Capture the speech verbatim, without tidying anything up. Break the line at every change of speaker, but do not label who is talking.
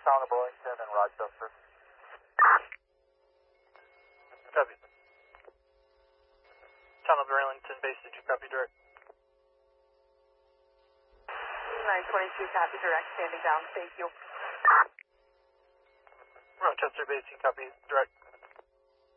Challenger Burlington and Rochester.
Copy. Challenger Burlington base, did you copy direct?
nine twenty-two, copy direct, standing down, thank you.
Rochester base, you copy direct?